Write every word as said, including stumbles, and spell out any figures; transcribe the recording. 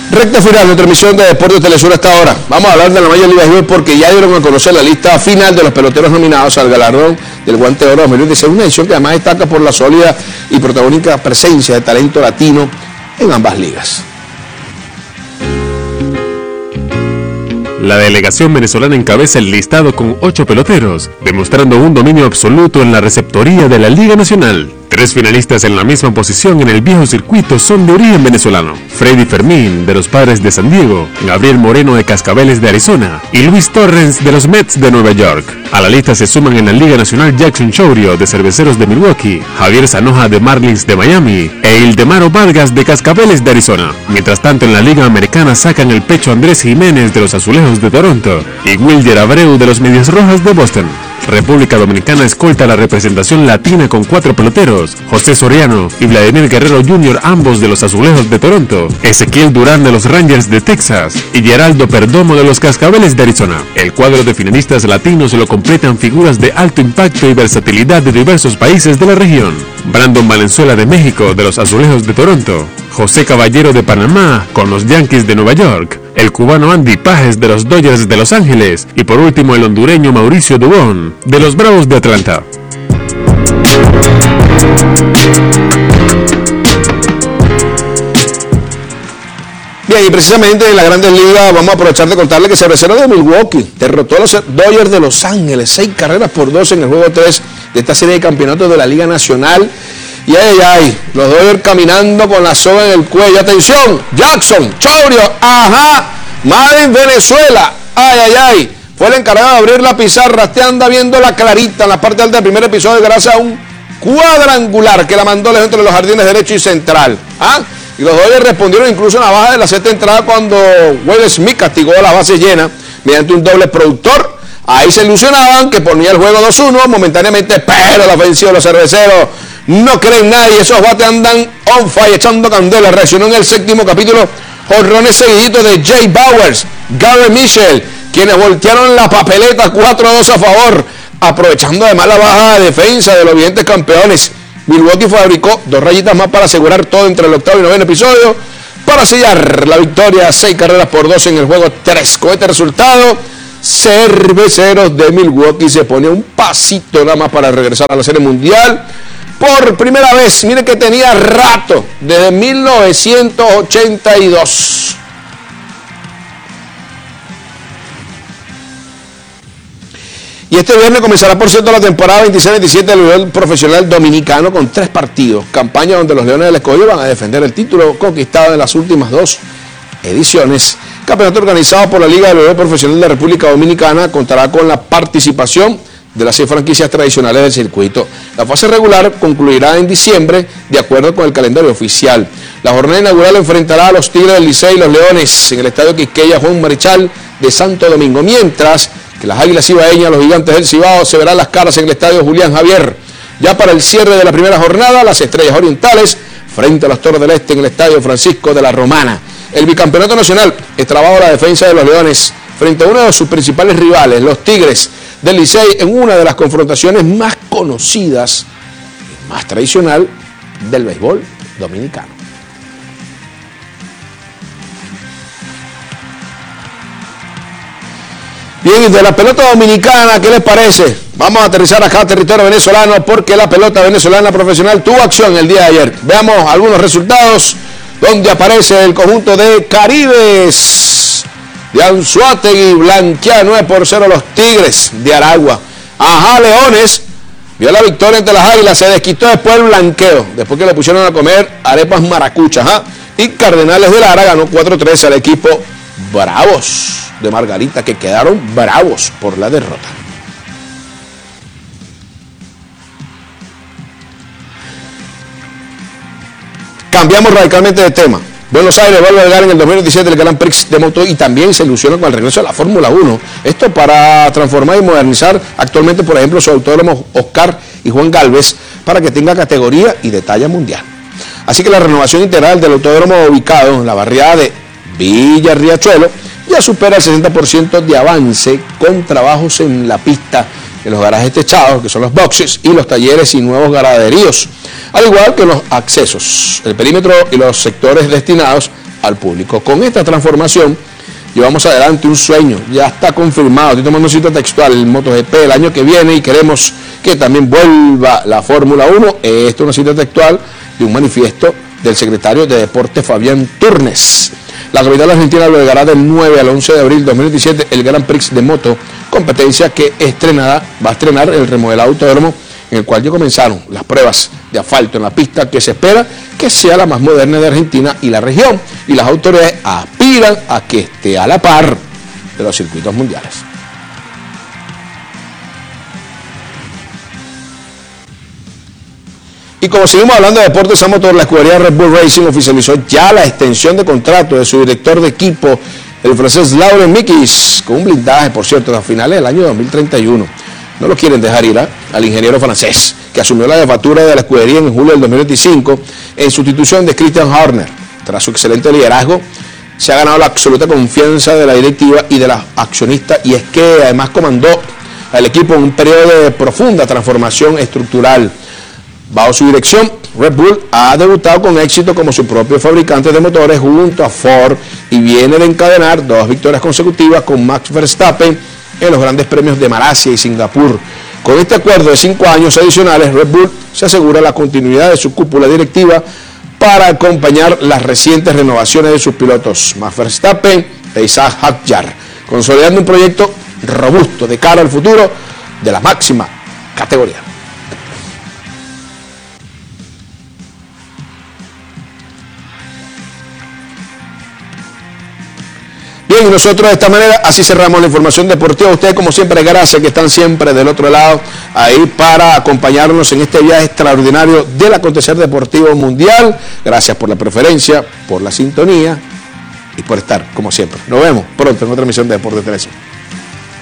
Recta final de transmisión de Deportes Telesur hasta ahora. Vamos a hablar de la Major League Baseball porque ya dieron a conocer la lista final de los peloteros nominados al galardón del Guante de Oro dos mil veintiséis, una edición que además destaca por la sólida y protagónica presencia de talento latino en ambas ligas. La delegación venezolana encabeza el listado con ocho peloteros, demostrando un dominio absoluto en la receptoría de la Liga Nacional. Tres finalistas en la misma posición en el viejo circuito son de origen venezolano: Freddy Fermín, de los Padres de San Diego; Gabriel Moreno, de Cascabeles de Arizona; y Luis Torrens, de los Mets de Nueva York. A la lista se suman en la Liga Nacional Jackson Chourio, de Cerveceros de Milwaukee; Javier Zanoja, de Marlins de Miami; e Ildemaro Vargas, de Cascabeles de Arizona. Mientras tanto, en la Liga Americana sacan el pecho Andrés Jiménez, de los Azulejos de Toronto, y Wilder Abreu, de los Medias Rojas de Boston. República Dominicana escolta la representación latina con cuatro peloteros: José Soriano y Vladimir Guerrero junior, ambos de los Azulejos de Toronto; Ezequiel Durán, de los Rangers de Texas; y Geraldo Perdomo, de los Cascabeles de Arizona. El cuadro de finalistas latinos lo completan figuras de alto impacto y versatilidad de diversos países de la región: Brandon Valenzuela, de México, de los Azulejos de Toronto; José Caballero, de Panamá, con los Yankees de Nueva York; el cubano Andy Pajes, de los Dodgers de Los Ángeles; y por último el hondureño Mauricio Dubón, de los Bravos de Atlanta. Bien, y precisamente en la Grandes Ligas vamos a aprovechar de contarle que Cervecero de Milwaukee derrotó a los Dodgers de Los Ángeles, seis carreras por dos en el juego tres de esta serie de campeonatos de la Liga Nacional. Y ay, ay, los Dodgers caminando con la soga en el cuello. Atención, Jackson Chourio, ajá, Madrid Venezuela, ay, ay, ay, fue el encargado de abrir la pizarra. Usted anda viendo la clarita en la parte alta del primer episodio gracias a un cuadrangular que la mandó lejos entre los jardines derecho y central. ¿Ah? Y los Dodgers respondieron incluso en la baja de la sexta entrada cuando Will Smith castigó a la base llena mediante un doble productor. Ahí se ilusionaban que ponía el juego dos uno momentáneamente, pero la ofensiva de los Cerveceros no creen nadie. Esos bates andan on fire, echando candela. Reaccionó en el séptimo capítulo jonrones seguiditos de Jay Bowers, Gary Mitchell, quienes voltearon la papeleta cuatro a dos a favor, aprovechando además la baja de defensa de los vigentes campeones. Milwaukee fabricó dos rayitas más para asegurar todo entre el octavo y noveno episodio, para sellar la victoria, seis carreras por dos en el juego tres. Con este resultado, Cerveceros de Milwaukee se pone un pasito nada más para regresar a la Serie Mundial por primera vez. Miren que tenía rato, desde mil novecientos ochenta y dos. Y este viernes comenzará, por cierto, la temporada veintiséis veintisiete del nivel profesional dominicano con tres partidos. Campaña donde los Leones del Escogido van a defender el título conquistado en las últimas dos ediciones. Campeonato organizado por la Liga del Nivel Profesional de la República Dominicana contará con la participación de las seis franquicias tradicionales del circuito. La fase regular concluirá en diciembre de acuerdo con el calendario oficial. La jornada inaugural enfrentará a los Tigres del Licey y los Leones en el Estadio Quisqueya Juan Marichal de Santo Domingo, mientras que las Águilas Cibaeñas, los Gigantes del Cibao, se verán las caras en el Estadio Julián Javier. Ya para el cierre de la primera jornada, las Estrellas Orientales frente a los Toros del Este en el Estadio Francisco de la Romana. El bicampeonato nacional es trabado a la defensa de los Leones frente a uno de sus principales rivales, los Tigres del Licey, en una de las confrontaciones más conocidas y más tradicional del béisbol dominicano. Bien, y de la pelota dominicana, ¿qué les parece? Vamos a aterrizar acá a territorio venezolano porque la pelota venezolana profesional tuvo acción el día de ayer. Veamos algunos resultados donde aparece el conjunto de Caribes de Anzoátegui, blanquea nueve por cero a los Tigres de Aragua. Ajá, Leones vio la victoria ante las Águilas, se desquitó después el blanqueo, después que le pusieron a comer arepas maracuchas. ¿Ah? Y Cardenales de Lara ganó cuatro tres al equipo Bravos de Margarita, que quedaron bravos por la derrota. Cambiamos radicalmente de tema. Buenos Aires vuelve a llegar en el dos mil veintisiete el Grand Prix de moto y también se ilusiona con el regreso de la Fórmula uno. Esto para transformar y modernizar actualmente, por ejemplo, su autódromo Oscar y Juan Galvez para que tenga categoría y de talla mundial. Así que la renovación integral del autódromo ubicado en la barriada de Villa Riachuelo ya supera el sesenta por ciento de avance con trabajos en la pista, en los garajes techados, que son los boxes, y los talleres y nuevos garaderíos, al igual que los accesos, el perímetro y los sectores destinados al público. Con esta transformación llevamos adelante un sueño, ya está confirmado. Estoy tomando cita textual, el MotoGP el año que viene, y queremos que también vuelva la Fórmula uno. Esto es una cita textual de un manifiesto del secretario de Deportes Fabián Turnes. La capital argentina albergará del nueve al once de abril de dos mil diecisiete el Grand Prix de Moto, competencia que estrenada, va a estrenar el remodelado autódromo, en el cual ya comenzaron las pruebas de asfalto en la pista, que se espera que sea la más moderna de Argentina y la región, y las autoridades aspiran a que esté a la par de los circuitos mundiales. Y como seguimos hablando de deportes a motor, la escudería Red Bull Racing oficializó ya la extensión de contrato de su director de equipo, el francés Laurent Mikis, con un blindaje, por cierto, a finales del año dos mil treinta y uno. No lo quieren dejar ir ¿eh? al ingeniero francés, que asumió la jefatura de la escudería en julio del dos mil veinticinco en sustitución de Christian Horner. Tras su excelente liderazgo, se ha ganado la absoluta confianza de la directiva y de los accionistas, y es que además comandó al equipo en un periodo de profunda transformación estructural. Bajo su dirección, Red Bull ha debutado con éxito como su propio fabricante de motores junto a Ford, y viene de encadenar dos victorias consecutivas con Max Verstappen en los grandes premios de Malasia y Singapur. Con este acuerdo de cinco años adicionales, Red Bull se asegura la continuidad de su cúpula directiva para acompañar las recientes renovaciones de sus pilotos, Max Verstappen e Isaac Hadjar, consolidando un proyecto robusto de cara al futuro de la máxima categoría. Bien, y nosotros de esta manera así cerramos la información deportiva. Ustedes, como siempre, gracias, que están siempre del otro lado ahí para acompañarnos en este viaje extraordinario del acontecer deportivo mundial. Gracias por la preferencia, por la sintonía y por estar, como siempre. Nos vemos pronto en otra emisión de Deportes Televisión.